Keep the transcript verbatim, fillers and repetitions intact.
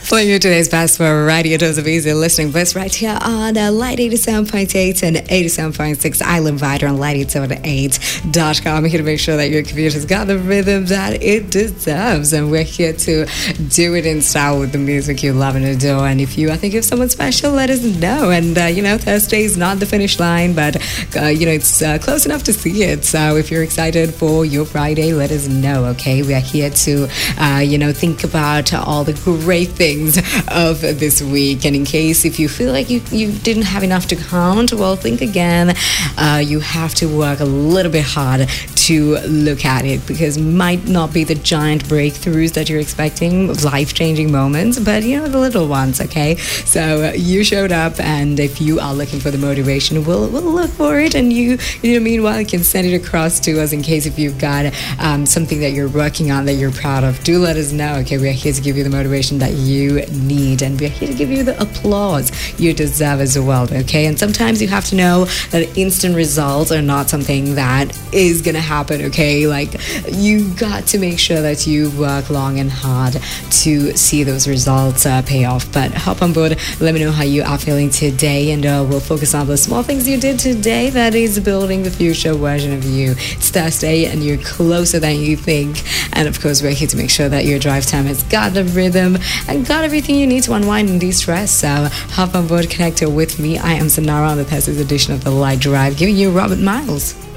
Playing you today's best for Radio Dose of Easy Listening Bliss right here on uh, Light eighty-seven point eight and eighty-seven point six Island Vider on light eight seven eight dot com. Here to make sure that your computer's got the rhythm that it deserves. And we're here to do it in style with the music you love and adore. And if you, I think, if someone special, let us know. And, uh, you know, Thursday's not the finish line, but, uh, you know, it's uh, close enough to see it. So if you're excited for your Friday, let us know, okay? We are here to, uh, you know, think about all the great things of this week. And in case if you feel like you, you didn't have enough to count, well, think again. Uh, you have to work a little bit hard to look at it, because might not be the giant breakthroughs that you're expecting, life-changing moments, but you know, the little ones, okay? So uh, you showed up, and if you are looking for the motivation, we'll, we'll look for it. And you, you know, meanwhile, you can send it across to us in case if you've got um, something that you're working on that you're proud of. Do let us know, okay? We are here to give you the motivation that you need, and we're here to give you the applause you deserve as well, okay? And sometimes you have to know that instant results are not something that is gonna happen, okay? Like, you got to make sure that you work long and hard to see those results uh, pay off. But hop on board, let me know how you are feeling today, and uh, we'll focus on the small things you did today that is building the future version of you. It's Thursday, and you're closer than you think. And of course, we're here to make sure that your drive time has got the rhythm and got everything you need to unwind and de-stress. So hop on board, connect with me. I am Sanara on the Thursday's edition of The Light Drive, giving you Robert Miles.